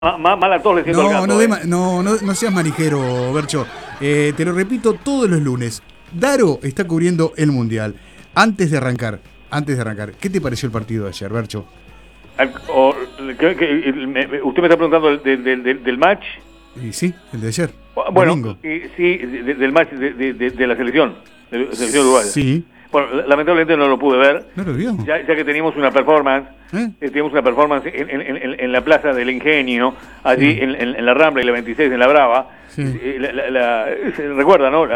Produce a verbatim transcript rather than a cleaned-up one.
Mal, mal a todos le siento No, al gato. no, de eh. ma- no, no, no seas manijero, Bercho. Eh, te lo repito todos los lunes. Daro está cubriendo el Mundial. Antes de arrancar, antes de arrancar, ¿qué te pareció el partido de ayer, Bercho? Al- o- que- que- me- me- usted me está preguntando del, del, del- del match. Y sí, el de ayer. Bueno, Domingo. y- sí, de- del match de, de- de- de la selección, de la selección uruguaya. Sí. Bueno, lamentablemente no lo pude ver, ¿No lo vio? ya, ya que teníamos una performance, ¿Eh? eh, teníamos una performance en, en- en- en la Plaza del Ingenio, allí Sí. en, en- en la Rambla y la veintiséis en la Brava. Sí. Eh, la- la- la- se recuerda, ¿no? La,